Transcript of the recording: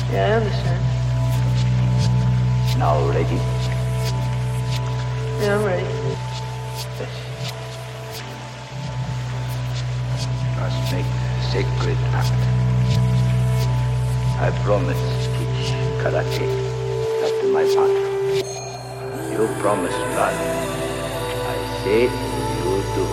Yeah, I understand. Now ready? Yeah, I'm ready. Yes. Must make sacred act. I promise to teach karate after my partner. You promise, blood. I say you do.